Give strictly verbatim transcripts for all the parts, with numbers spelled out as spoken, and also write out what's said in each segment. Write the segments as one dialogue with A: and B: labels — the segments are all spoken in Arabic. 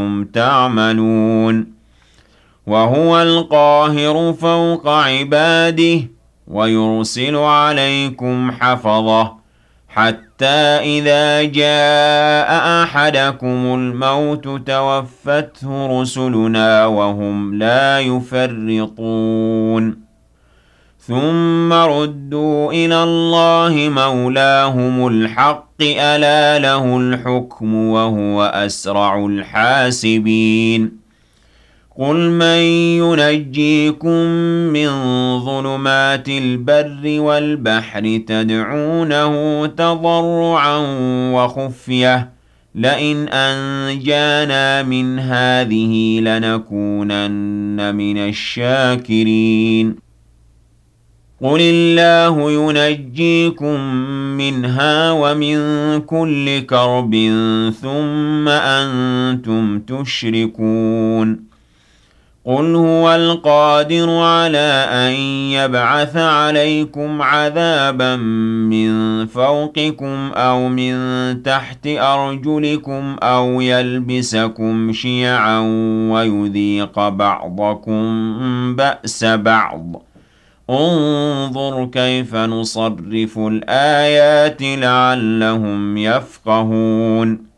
A: كُنتُمْ تَعْمَلُونَ وَهُوَ الْقَاهِرُ فَوْقَ عِبَادِهِ وَيُرْسِلُ عَلَيْكُمْ حَفَظَةً حَتَّى إِذَا جَاءَ أَحَدَكُمُ الْمَوْتُ تَوَفَّتْهُ رُسُلُنَا وَهُمْ لَا يُفَرِّطُونَ ثُمَّ رُدُّوا إِلَى اللَّهِ مَوْلَاهُمُ الْحَقِّ أَلَا لَهُ الْحُكْمُ وَهُوَ أَسْرَعُ الْحَاسِبِينَ قُلْ مَن يُنَجِّيكُم مِّن ظُلُمَاتِ الْبَرِّ وَالْبَحْرِ تَدْعُونَهُ تَضَرُّعًا وَخُفْيَةً لَّئِنْ أَنجَانَا مِنْ هَٰذِهِ لَنَكُونَنَّ مِنَ الشَّاكِرِينَ قُلِ اللَّهُ يُنَجِّيكُم مِّنْهَا وَمِن كُلِّ كَرْبٍ ثُمَّ أَنتُمْ تُشْرِكُونَ قُلْ هُوَ الْقَادِرُ عَلَىٰ أَن يَبْعَثَ عَلَيْكُمْ عَذَابًا مِّن فَوْقِكُمْ أَوْ مِن تَحْتِ أَرْجُلِكُمْ أَوْ يَلْبِسَكُمْ شِيَعًا وَيُذِيقَ بَعْضَكُم بَأْسَ بَعْضٍ ۗ انظُرْ كَيْفَ نُصَرِّفُ الْآيَاتِ لَعَلَّهُمْ يَفْقَهُونَ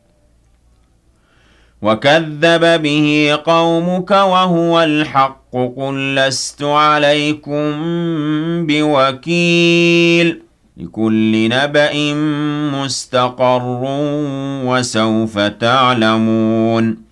A: وَكَذَّبَ بِهِ قَوْمُكَ وَهُوَ الْحَقُّ قُل لَّسْتُ عَلَيْكُم بِوَكِيلٍ لِّكُلِّ نَبَإٍ مُّسْتَقَرٌّ وَسَوْفَ تَعْلَمُونَ